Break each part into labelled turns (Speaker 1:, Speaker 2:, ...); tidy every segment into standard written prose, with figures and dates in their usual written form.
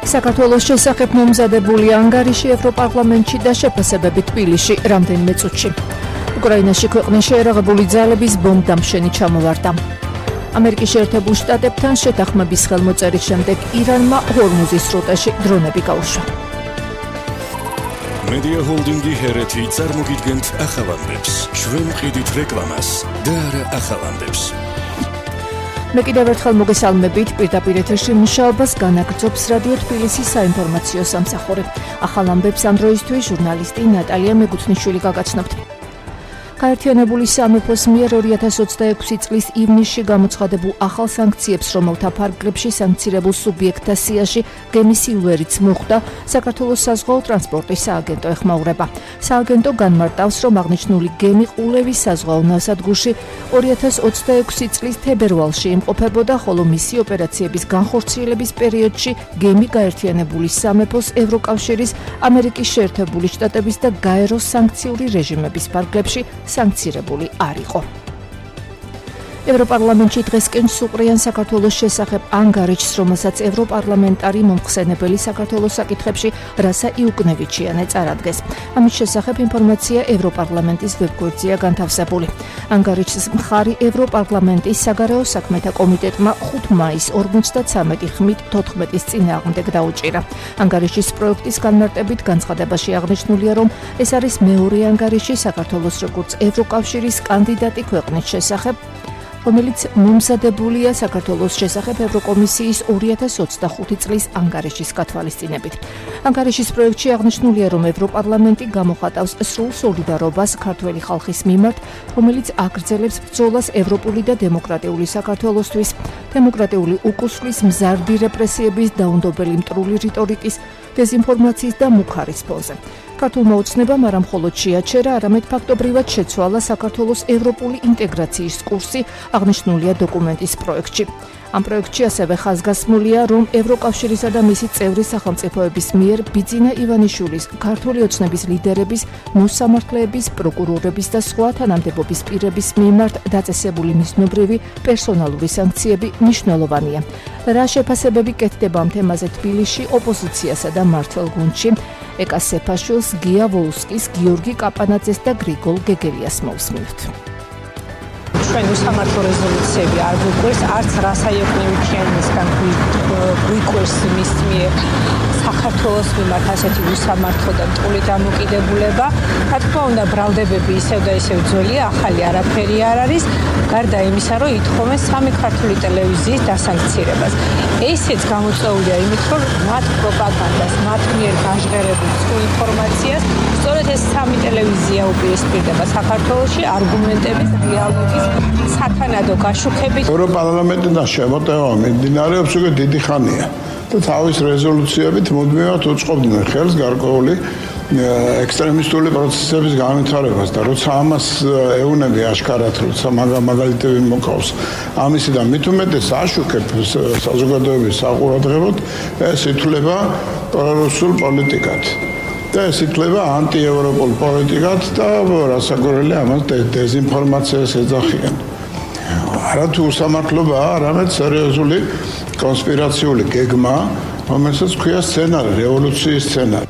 Speaker 1: საქართველოს შესახებ მომზადებული ანგარიში ევროპარლამენტში და შეფასებები თბილისში რამდენიმე წუთში. უკრაინაში ქვეყნის შეერაღებული ძალების ბომბდამშენი ჩამოვარდა. ამერიკის შეერთებულ შტატებთან შეთანხმების ხელმოწერის შემდეგ ირანმა ჰორმუზის სრუტეში დრონები გაუშვა.
Speaker 2: Media Holding-ი ჰერეთი წარმოგიდგენთ ახალამდებს. ჩვენ ვყიდით რეკლამას და არა ახალამდებს.
Speaker 1: მე კიდევ ერთხელ მოგესალმებით პირდაპირ ეთერში მუშაობას განაგრძობს რადიო თბილისის საინფორმაციო სამსახური. ახალ ამბებს ამ დროისთვის ჟურნალისტი ნატალია მეგუთნიშვილი გაგაცნობთ. გაერთიანებული სამეფოს მიერ 2026 წლის ივნისში გამოცხადებულ ახალ სანქციებს, რომელთა ფარგლებში სანქცირებულ სუბიექტთა სიაში გემი სილვერიც მოხვდა, საქართველოს საზღვაო ტრანსპორტის სააგენტო ეხმაურება. სააგენტო განმარტავს, რომ აღნიშნული გემი ყულევის საზღვაო ნავსადგურში 2026 წლის თებერვალში იმყოფებოდა, ხოლო მისი ოპერაციების განხორციელების პერიოდში გემი გაერთიანებული სამეფოს, ევროკავშირის, ამერიკის შეერთებული შტატების და გაეროს სანქციური რეჟიმების ფარგლებში სანქცირებული არ იყო. ევროპარლამენტში დღესკენ სუყრიან საქართველოს შესახებ ანგარიშს, რომელსაც ევროპარლამენტარი მომხსენებელი საქართველოს საკითხებში რასა იუკნევიჩიანე წარადგენს. ამის შესახებ ინფორმაცია ევროპარლამენტის ვებგვერდზეა განთავსებული. ანგარიშის მხარი ევროპარლამენტის საგარეო საქმეთა კომიტეტმა 5 მაისს 53 ხმით 14-ის წინააღმდეგ დაუჭირა. ანგარიშის პროექტის განმარტებით განცხადებაში აღნიშნულია, რომ ეს არის მეორე ანგარიში საქართველოს როგორც ევროკავშირის კანდიდატი ქვეყნის შესახებ, რომელიც მომზადებულია საქართველოს შესახებ ევროკომისიის 2025 წლის ანგარიშის გათვალისწინებით. ანგარიშის პროექტში აღნიშნულია, რომ ევროპარლამენტი გამოხატავს სრულ სოლიდარობას ქართველი ხალხის მიმართ, რომელიც აგრძელებს ბრძოლას ევროპული და დემოკრატიული საქართველოსთვის, დემოკრატიული უკუსვლის, მზარდი რეპრესიების, დაუნდობელი მტრული რიტორიკის, დეზინფორმაციის და მუქარის ფონზე. ქართულმა ოცნებამ არა მხოლოდ შეაჩერა, არამედ ფაქტობრივად შეცვალა საქართველოს ევროპული ინტეგრაციის კურსი, აღნიშნულია დოკუმენტის პროექტში. ამ პროექტში ასევე ხაზგასმულია, რომ ევროკავშირისა და მისი წევრი სახელმწიფოების მიერ ბიძინა ივანიშვილის, ქართული ოცნების ლიდერების, მოსამართლეების, პროკურორების და სხვა თანამდებობის პირების მიმართ დაწესებული მიზნობრივი პერსონალური სანქციები მნიშვნელოვანია. რა შეფასებები კეთდება ამ თემაზე თბილისში ოპოზიციასა და მმართველ გუნდში? ეკა სეფაშვილს, გია ვოლსკის, გიორგი კაპანაძეს და გრიგოლ გეგელიას მოусმინოთ.
Speaker 3: ჩვენ უსამართლო რეზოლუციები არ გვიყვარს, არც რასა იუკნევიჩიანისგან გვიყვარს მის მიერ საქართველოს მიმართ ასეთი უსამართლო და მტკული დამოკიდებულება. რა თქმა უნდა, ბრალდებები ისევ და ისევ ძველია, ახალი არაფერი არ არის, გარდა იმისა, რომ ითხოვენ 3 ქართული ტელევიზიის დასანქცირებას. ესეც გამოწვეულია იმით, რომ მათ პროპაგანდას, მათ მიერ გაჟღერებულ წყულ ინფორმაციას, სწორედ ეს 3 ტელევიზია უპირისპირდება საქართველოში არგუმენტების, რეალობის, სათანადო გაშუქებით.
Speaker 4: ევროპარლამენტიდან შემოტევა მიმდინარეობს უკვე დიდი ხანია და თავის რეზოლუციებით მუდმივად უწყობდნენ ხელს გარკვეული ექსტრემისტული პროცესების განვითარებას და როცა ამას ეუნები აშკარად, როცა მაგალითები მოკავს ამისიდან მით უმეტეს აშუქებს საზოგადოების საყურადღებოდ, ეს ითვლება პრორუსულ პოლიტიკად და ეს ითვლება ანტიევროპულ პოლიტიკად და რასაკვირველია ამას დეზინფორმაციას ეძახიან. არათუ უსამართლობაა, არამედ სერიოზული კონსპირაციული გეგმა, რომელსაც ქვია სცენარი, რევოლუციის სცენარი.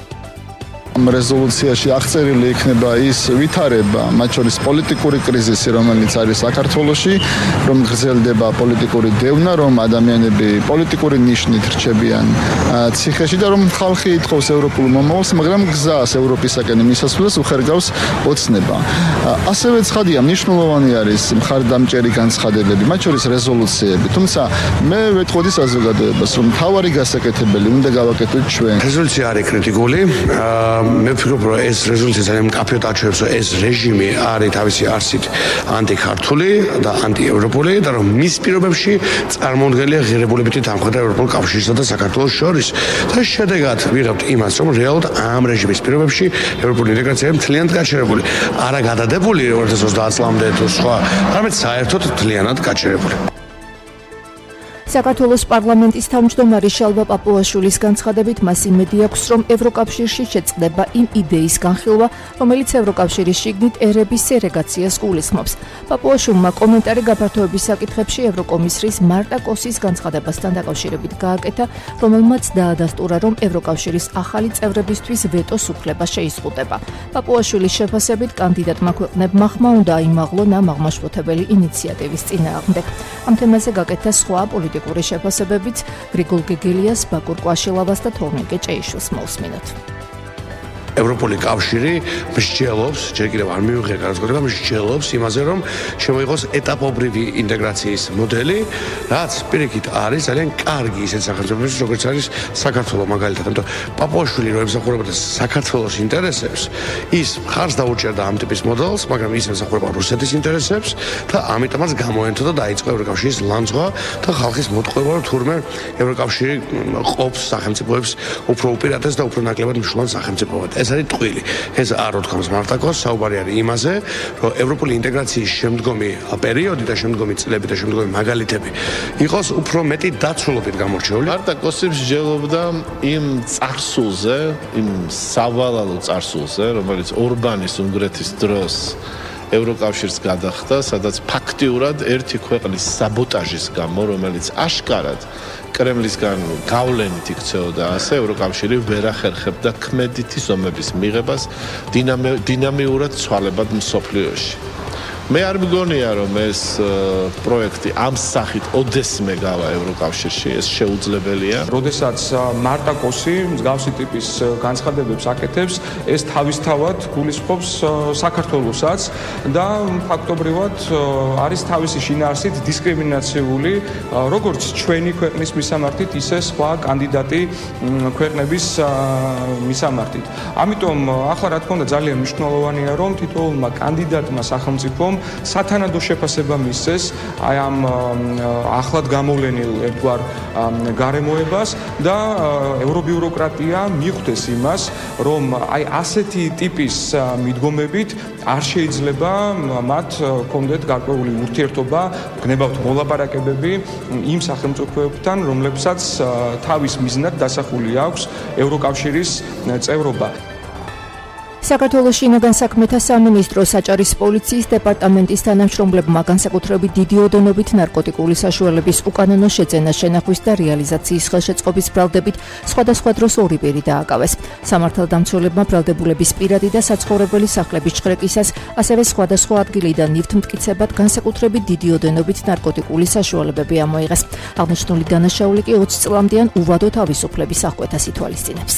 Speaker 5: რეზოლუციაში აღწერილი იქნება ის ვითარება, მათ შორის პოლიტიკური კრიზისი, რომელიც არის საქართველოში, რომ გრძელდება პოლიტიკური დევნა, რომ ადამიანები პოლიტიკური ნიშნით რჩებიან ციხეში და რომ ხალხი ითხოვს ევროპულ მომავალს, მაგრამ გზას ევროპისაკენ მისასვლელს უხერგავს ოცნება. ასევე ცხადია, მნიშვნელოვანი არის მხარდამჭერი განცხადებები, მათ შორის რეზოლუციები, თუმცა მე ვეთყოდი საზოგადოებას, რომ მთავარი გასაკეთებელი უნდა გავაკეთოთ ჩვენ.
Speaker 6: რეზოლუცია არის კრიტიკული, მე ვფიქრობ, რომ ეს რეზოლუცია ძალიან მკაფიოდ აჩვენებს, რომ ეს რეჟიმი არის თავისი არსით ანტიქართული და ანტიევროპული და რომ მის პირობებში წარმოუდგენელია ღირებულებითი დამხვედა ევროპულ კავშირსა და საქართველოს შორის და შედეგად ვიღებთ იმას, რომ რეალურად ამ რეჟიმის პირობებში ევროპული ინტეგრაცია მთლიანად გაჩერებული, არა გადადებული 2030 წლამდე თუ სხვა, არამედ საერთოდ მთლიანად გაჩერებული.
Speaker 1: საქართველოს პარლამენტის თავმჯდომარე შალვა პაპუაშვილის განცხადებით მას იმედი აქვს, რომ ევროკავშირში შეწყდება იმ იდეის განხილვა, რომელიც ევროკავშირის შიგნით ერების სეგრეგაციას გულისხმობს. პაპუაშვილმა კომენტარი გაფართოების საკითხებში ევროკომისრის მარტა კოსის განცხადებასთან დაკავშირებით გააკეთა, რომელმაც დაადასტურა, რომ ევროკავშირის ახალი წევრებისთვის ვეტოს უფლება შეიზღუდება. პაპუაშვილის შეფასებით კანდიდატმა ქვეყნებმა ხმა უნდა აიმაღლონ ამ აღმაშფოთებელი ინიციატივის წინააღმდეგ. ამ თემაზე გაკეთა სხვა პოლიტიკური შეფასებებიც გრიგოლ გეგელიას, ბაკურ კვაშილავას და თორნიკე ჭეიშვილს მოусმინოთ.
Speaker 6: ევროპული კავშირი მსჯელობს, ჯერ კიდევ არ მივიღია განცხადება, მსჯელობს იმაზე, რომ შემოიღოს ეტაპობრივი ინტეგრაციის მოდელი, რაც პირიქით არის ძალიან კარგი ისეთ სახელმწიფოებში, როგორც არის საქართველო მაგალითად. ამიტომ პაპუაშვილი რო ემსახურებოდა საქართველოს ინტერესებს, ის მხარს დაუჭერდა ამ ტიპის მოდელს, მაგრამ ის ემსახურება რუსეთის ინტერესებს და ამიტომაც გამოენთო და დაიწყო ევროკავშირის ლანძღვა და ხალხის მოტყუება, რომ თურმე ევროკავშირი ყოფს სახელმწიფოებს უფრო უპირატეს და უფრო ნაკლებად მნიშვნელოვან სახელმწიფოებად. ეს არის ტყვილი. ეს არ უთქვამს მარტაკოს, საუბარი არის იმაზე, რომ ევროპული ინტეგრაციის შემდგომი პერიოდი და შემდგომი წლები და შემდგომი მაგალითები იყოს უფრო მეტი დაცულობით გამორჩეული.
Speaker 7: მარტაკოსი მსჯელობდა იმ წარსულზე, იმ სავალალო წარსულზე, რომელიც ორბანის უნგრეთის დროს ევროკავშირს გადახდა, სადაც ფაქტიურად ერთი ქვეყნის საბოტაჟის გამო, რომელიც აშკარად კრემლისგან გავლენით იქცეოდა ასე, ევროკავშირი ვერ ახერხებდა ქმედითი ზომების მიღებას დინამიურად ცვალებად მსოფლიოში. მე არ მგონია, რომ ეს პროექტი ამ სახით ოდესმე გავა ევროკავშირში, ეს შეუძლებელია.
Speaker 8: როდესაც მარტაკოსი მსგავსი ტიპის განცხადებებს აკეთებს, ეს თავისთავად გულისხმობს საქართველოსაც და ფაქტობრივად არის თავისი შინაარსით დისკრიმინაციული, როგორც ჩვენი ქვეყნის მისამართით, ისე სხვა კანდიდატი ქვეყნების მისამართით. ამიტომ ახლა რა თქმა უნდა ძალიან მნიშვნელოვანია, რომ თითოეულმა კანდიდატმა სახელმწიფომ სათანადო შეფასება მისცეს აი ამ ახლად გამოვლენილ ერთგვარ გარემოებას და ევრობიუროკრატია მიხვდეს იმას, რომ აი ასეთი ტიპის მიდგომებით არ შეიძლება მათ კონდეთ გარკვეული ურთიერთობა, გნებავთ მოლაპარაკებები იმ სახელმწიფოებთან, რომლებსაც თავის მიზნად დასახული აქვს ევროკავშირის წევრობა.
Speaker 1: საქართველოს შინაგან საქმეთა სამინისტრო საჭარის პოლიციის დეპარტამენტის თანამშრომლებმა განსაკუთრებით დიდი ოდენობით ნარკოტიკული საშუალების უკანონო შეძენა, შენახვის და რეალიზაციის ხელშეწყობის ბრალდებით სხვადასხვა დროს ორი პირი დააკავეს. სამართალდამცველებმა ბრალდებულების პირადი და საცხოვრებელი სახლების ჩხრეკისას, ასევე სხვადასხვა ადგილიდან ნივთმტკიცებად განსაკუთრებით დიდი ოდენობით ნარკოტიკული საშუალებები ამოიღეს. აღნიშნული დანაშაული კი 20 წლამდიან უვადო თავისუფლების აღკვეთას ითვალისწინებს.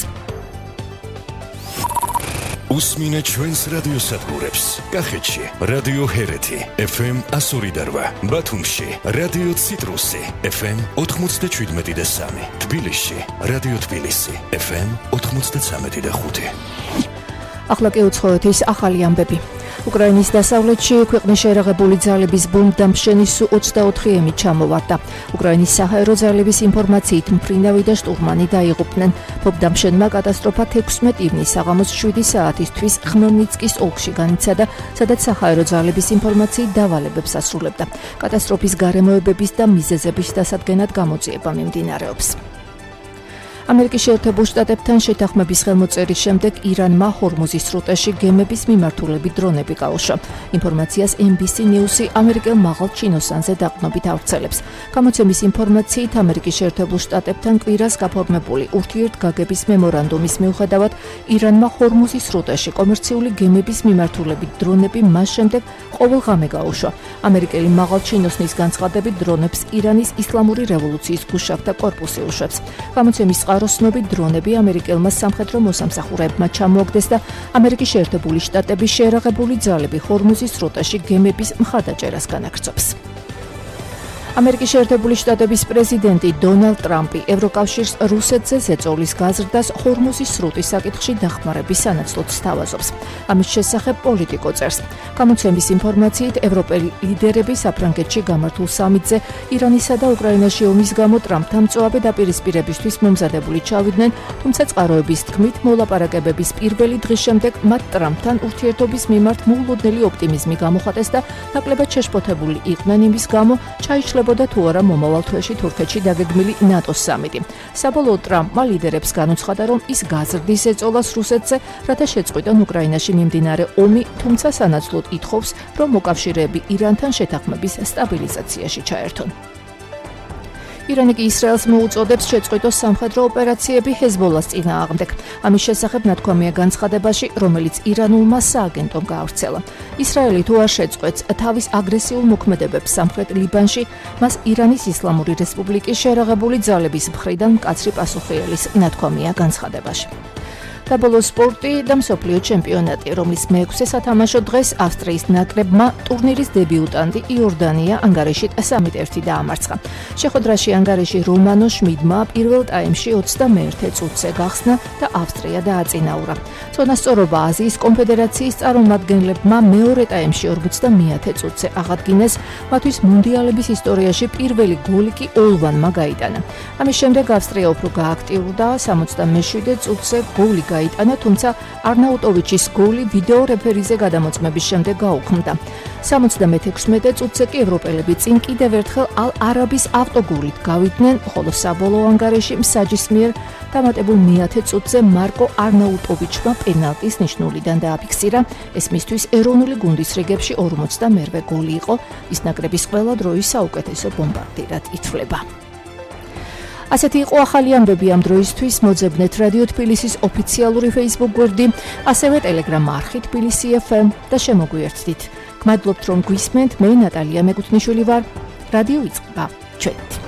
Speaker 2: უსმინეთ ჩვენს რადიოსადგურებს. კახეთში რადიო ჰერეთი FM 102.8, ბათუმში რადიო ციტრუსი FM 97.3, თბილისში რადიო თბილისი FM 93.5.
Speaker 1: ახლა კი უცხოეთის ახალი ამბები. უკრაინის დასავლეთში ქვეყნის შეერაღებული ძალების ბომბდამშენის 24-ემი ჩამოვარდა. უკრაინის საჰაერო ძალების ინფორმაციით მფრინავი და შტურმანი დაიღუპნენ. ბომბდამშენმა კატასტროფა 16 ივნის საღამოს 7 საათისთვის ხმელნიცკის ოლქში განიცადა, სადაც საჰაერო ძალების ინფორმაციით დავალებებს ასრულებდა. კატასტროფის გარემოებების და მიზეზების დასადგენად გამოძიება მიმდინარეობს. ამერიკის შეერთებულ შტატებთან შეთანხმების ხელმოწერის შემდეგ ირანმა ჰორმუზის სრუტეში გემების მიმართულებით დრონები გაუშვა. ინფორმაციას NBC News-ი ამერიკელ მაღალ ჩინოსანზე დაყრდნობით ავრცელებს. გამოცემის ინფორმაციით ამერიკის შეერთებულ შტატებთან კვირას გაფორმებული ურთიერთგაგების მემორანდუმის მიუხედავად, ირანმა ჰორმუზის სრუტეში კომერციული გემების მიმართულებით დრონები მას შემდეგ ყოველ ღამე გაუშვა. ამერიკელი მაღალ ჩინოსნის განცხადებით, დრონებს ირანის ისლამური რევოლუციის გუშაგთა კორპუსი უშვებს. გამოცემის წყაროსნობით დრონები ამერიკელმა სამხედრო მოსამსახურეებმა ჩამოაგდეს და ამერიკის შეერთებული შტატების შეერაღებული ძალები ჰორმუზის სრუტეში გემების მხარდაჭერას განაგრძობს. ამერიკის შეერთებული შტატების პრეზიდენტი დონალდ ტრამპი ევროკავშირს რუსეთზე ზეწოლის გაზრდას ჰორმუზის სრუტის საკითხში დახმარების სანაცვლოდ სთავაზობს. ამის შესახებ პოლიტიკო წერს. გამოცემის ინფორმაციით, ევროპელი ლიდერები საფრანგეთში გამართულ სამიტზე ირანისა და უკრაინაში ომის გამო ტრამპთან მწვავე დაპირისპირებისთვის მომზადებული ჩავიდნენ, თუმცა წყაროების თქმით, მოლაპარაკებების პირველი დღის შემდეგ მათ ტრამპთან ურთიერთობის მიმართ მოულოდნელი ოპტიმიზმი გამოხატეს და ნაკლებად შეშფოთებული იყვნენ იმის გამო, ჩაიშლეს იცვლებოდა თუ არა მომავალ თვეში თურქეთში დაგეგმილი ნატოს სამიტი. საბოლოოდ ტრამპმა ლიდერებს განუცხადა, რომ ის გაზრდის ეწოლას რუსეთზე, რათა შეწყვიტონ უკრაინაში მიმდინარე ომი, თუმცა სანაცვლოდ ითხოვს, რომ მოკავშირეები ირანთან შეთანხმების სტაბილიზაციაში ჩაერთონ. ირანი კი ისრაელს მოუწოდებს შეწყვიტოს სამხედრო ოპერაციები ჰეზბოლას წინააღმდეგ. ამის შესახებ ნათქვამია განცხადებაში, რომელიც ირანულმა სააგენტომ გაავრცელა. ისრაელი თუ არ შეწყვეტს თავის აგრესიულ მოქმედებებს სამხრეთ ლიბანში, მას ირანის ისლამური რესპუბლიკის შერაღებული ძალების მხრიდან მკაცრი პასუხი ელის, ნათქვამია განცხადებაში. საბოლოო სპორტი და მსოფლიო ჩემპიონატი, რომლის მე-6 სათამაშო დღეს ავსტრიის ნაკრებმა ტურნირის დებიუტანტი იორდანია ანგარიშით 3-1 დაამარცხა. შეხვედრაში ანგარიში რომანო შმიდმა პირველ ტაიმში 21 წუთზე გახსნა და ავსტრია დააწინაურა. წონასწორობა აზიის კონფედერაციის წარმომადგენლებმა მეორე ტაიმში 41 წუთზე აღადგინეს, მათთვის მუნდიალების ისტორიაში პირველი გოლი კი ოლვანმა გაიტანა. ამის შემდეგ ავსტრია უფრო გააქტიურდა 77 წუთზე გოლი გაიტანა, თუმცა არნაუტოვიჩის გოლი ვიდეო რეფერიზე გადამოწმების შემდეგ გაუქმდა. 76 წუთზე კი ევროპელები წინ კიდევ ერთხელ ალ-არაბის ავტოგოლით გავიდნენ, ხოლო საბოლოო ანგარიში მსაჯის მიერ დამატებულ მე-10 წუთზე მარკო არნაუტოვიჩმა პენალტის ნიშნულიდან დააფიქსირა. ეს მისთვის ეროვნული გუნდის რიგებში 48 გოლი იყო, ის ნაკრების ყველა დროის საუკეთესო ბომბარდირად ითვლება. ასეთი იყო ახალი ამბები ამ დროისთვის. მოძებნეთ რადიო თბილისის ოფიციალური Facebook გვერდი, ასევე Telegram არხი თბილისი FM და შემოგვიერთდით. გმადლობთ რომ გვისმენთ, მე ნატალია მეკუთნიშვილი ვარ. რადიო იწყება. ჩვენით.